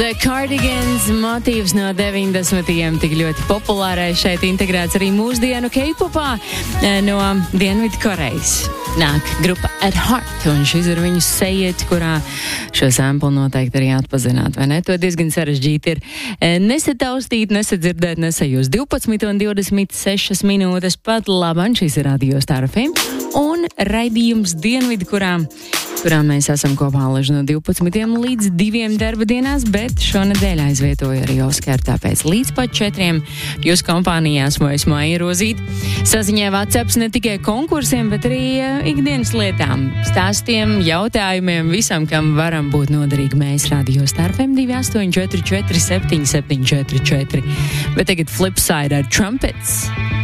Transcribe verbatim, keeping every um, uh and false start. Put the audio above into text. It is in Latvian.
The Cardigans motīvs no deviņdesmitiem tik ļoti populārais šeit integrēts arī mūsdienu K-popā no Dienvidkorejas. Nāk grupa At Heart, un šis ir viņu Say It, kurā šo samplu noteikti arī atpazināt, vai ne? To diezgan sarežģīti ir nesataustīt, nesadzirdēt, nesajūst. divpadsmit un divdesmit sešas minūtes pat labam, šis ir Radio Star F M un raidījums Dienvidi, kurā kurā mēs esam kopā līdz no divpadsmitiem līdz diviem darba dienās, bet šonedēļ aizvietoju arī Oskaru, tāpēc līdz pat četriem jūs kompānijā esmu es Maija Rozīte. Saziņā WhatsApps ne tikai konkursiem, bet arī ikdienas lietām, stāstiem, jautājumiem, visam, kam varam būt noderīgi mēs Radio Star F M divi astoņi četri četri septiņi septiņi četri četri. Bet tagad Flipside ar Trumpets.